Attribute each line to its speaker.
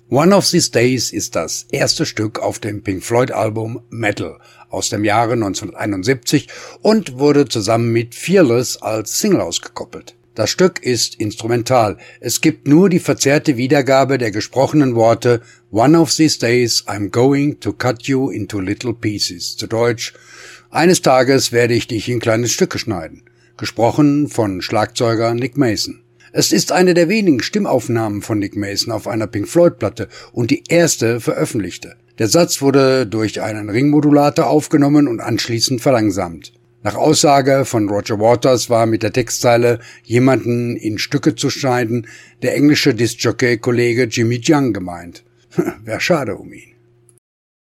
Speaker 1: One of These Days ist das erste Stück auf dem Pink Floyd Album Metal aus dem Jahre 1971 und wurde zusammen mit Fearless als Single ausgekoppelt. Das Stück ist instrumental. Es gibt nur die verzerrte Wiedergabe der gesprochenen Worte One of these days I'm going to cut you into little pieces. Zu Deutsch: Eines Tages werde ich dich in kleine Stücke schneiden. Gesprochen von Schlagzeuger Nick Mason. Es ist eine der wenigen Stimmaufnahmen von Nick Mason auf einer Pink Floyd-Platte und die erste veröffentlichte. Der Satz wurde durch einen Ringmodulator aufgenommen und anschließend verlangsamt. Nach Aussage von Roger Waters war mit der Textzeile jemanden in Stücke zu schneiden der englische Diskjockey-Kollege Jimmy Young gemeint. Wär schade um ihn.